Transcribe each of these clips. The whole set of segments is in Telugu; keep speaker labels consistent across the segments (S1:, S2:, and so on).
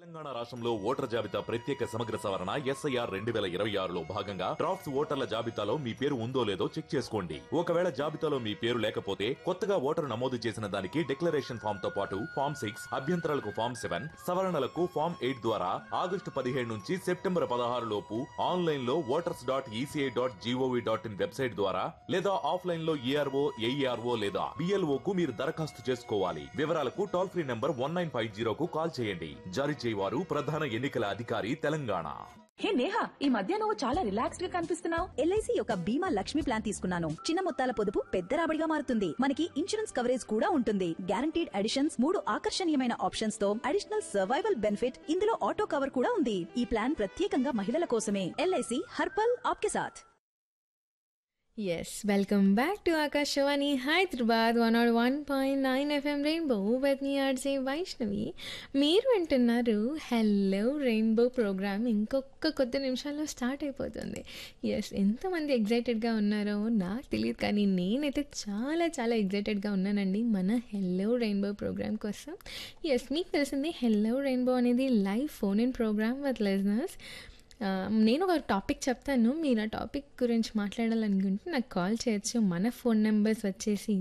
S1: తెలంగాణ రాష్ట్రంలో ఓటర్ జాబితా ప్రత్యేక సమగ్ర సవరణ ఎస్ఐఆర్ 2026లో భాగంగా డ్రాఫ్ట్స్ ఓటర్ల జాబితాలో మీ పేరు ఉందో లేదో చెక్ చేసుకోండి. ఒకవేళ జాబితాలో మీ పేరు లేకపోతే కొత్తగా ఓటరు నమోదు చేసిన దానికి డిక్లరేషన్ ఫామ్ తో పాటు ఫామ్ 6, అభ్యంతరాలకు ఫామ్ 7, సవరణలకు ఫామ్ 8 ద్వారా ఆగస్టు 15 నుంచి సెప్టెంబర్ 16 లోపు ఆన్లైన్ లో voters.eci.gov.in వెబ్సైట్ ద్వారా లేదా ఆఫ్లైన్ లో ఏఆర్ఓ, ఏఈఆర్ఓ లేదా బిఎల్ఓ కు మీరు దరఖాస్తు చేసుకోవాలి. వివరాలకు టోల్ ఫ్రీ నంబర్ 1950 కు కాల్ చేయండి. జారీ చేయవారు ప్రధాన ఎన్నికల అధికారి తెలంగాణ.
S2: హే నేహా, ఈ మధ్య నువ్వు చాలా రిలాక్స్డ్ గా కనిపిస్తున్నావు.
S3: ఎల్ఐసి యొక్క బీమా లక్ష్మి ప్లాన్ తీసుకున్నాను. చిన్న మొత్తాల పొదుపు పెద్ద రాబడిగా మారుతుంది. మనకి ఇన్సూరెన్స్ కవరేజ్ కూడా ఉంటుంది. గ్యారంటీడ్ అడిషన్స్, 3 ఆకర్షణీయమైన ఆప్షన్స్ తో అడిషనల్ సర్వైవల్ బెనిఫిట్, ఇందులో ఆటో కవర్ కూడా ఉంది. ఈ ప్లాన్ ప్రత్యేకంగా మహిళల కోసమే. ఎల్ఐసి హర్పల్ ఆప్కే సాథ్.
S4: Yes, welcome back to Akashvani Hyderabad 101.9 FM Rainbow with me RJ Vaishnavi. మీరు వింటున్నారు హెల్లో రెయిన్బో ప్రోగ్రామ్. ఇంకొక కొద్ది నిమిషాల్లో స్టార్ట్ అయిపోతుంది. ఎస్, ఎంతమంది ఎగ్జైటెడ్గా ఉన్నారో నాకు తెలియదు, కానీ నేనైతే చాలా చాలా ఎగ్జైటెడ్గా ఉన్నానండి మన హెల్లో రెయిన్బో ప్రోగ్రామ్ కోసం. ఎస్, మీకు తెలిసింది హెల్లో రెయిన్బో అనేది live phone in programme with listeners. నేను ఒక టాపిక్ చెప్తాను, మీరు ఆ టాపిక్ గురించి మాట్లాడాలనుకుంటే నాకు కాల్ చేయొచ్చు. మన ఫోన్ నెంబర్స్ వచ్చేసి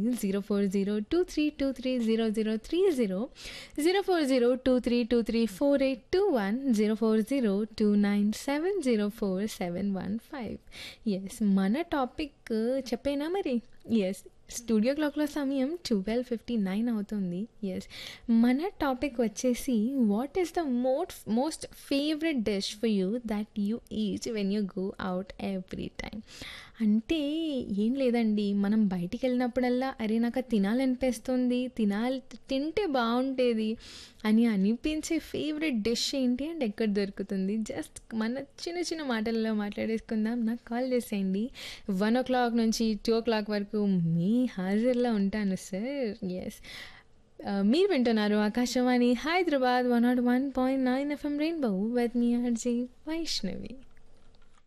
S4: 04023230030, 04023234821, 04029704715. ఎస్, మన టాపిక్ చెప్పేనా మరి? ఎస్, స్టూడియో క్లాక్లో సమయం 12:59 అవుతుంది. ఎస్, మన టాపిక్ వచ్చేసి what is the most favourite dish for you that you eat when you go out every time. అంటే ఏం లేదండి, మనం బయటికి వెళ్ళినప్పుడల్లా అరే నాకు తినాలనిపిస్తుంది, తింటే బాగుండేది అని అనిపించే ఫేవరెట్ డిష్ ఏంటి అండ్ ఎక్కడ దొరుకుతుంది? జస్ట్ మన చిన్న చిన్న మాటల్లో మాట్లాడేసుకుందాం. నాకు కాల్ చేసేయండి. 1 o'clock నుంచి 2 o'clock వరకు మీ హాజరులో ఉంటాను సార్. ఎస్, మీరు వింటున్నారు Akashvani Hyderabad 101.9 FM rainbow with me RJ Vaishnavi.